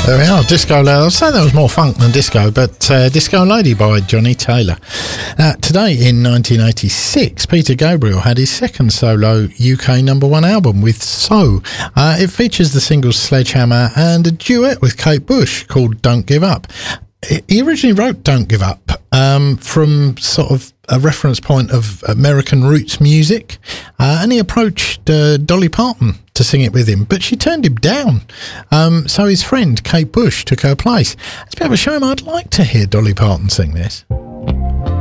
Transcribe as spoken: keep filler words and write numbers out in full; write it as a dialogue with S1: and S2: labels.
S1: There we are, Disco Lady. I was saying that was more funk than disco, but uh, Disco Lady by Johnny Taylor. Uh, today in nineteen eighty-six, Peter Gabriel had his second solo U K number one album with So. Uh, it features the singles Sledgehammer and a duet with Kate Bush called Don't Give Up. He originally wrote Don't Give Up um, from sort of a reference point of American roots music, uh, and he approached uh, Dolly Parton to sing it with him, but she turned him down. Um, so his friend Kate Bush took her place. It's a bit of a shame. I'd like to hear Dolly Parton sing this.